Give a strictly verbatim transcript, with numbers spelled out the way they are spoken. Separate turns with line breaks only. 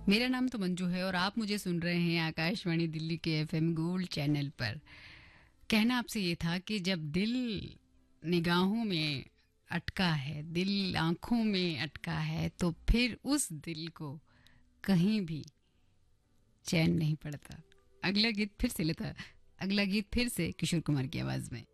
मेरा नाम तो मंजू है और आप मुझे सुन रहे हैं आकाशवाणी दिल्ली के एफएम गोल्ड चैनल पर। कहना आपसे ये था कि जब दिल निगाहों में अटका है, दिल आंखों में अटका है, तो फिर उस दिल को कहीं भी चैन नहीं पड़ता। अगला गीत फिर से लेता अगला गीत फिर से किशोर कुमार की आवाज में।